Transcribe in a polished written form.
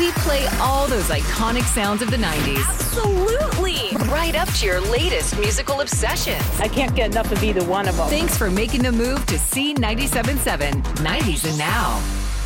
We play all those iconic sounds of the 90s. Absolutely. Right up to your latest musical obsessions. I can't get enough of either one of them. Thanks for making the move to C97.7 90s and Now.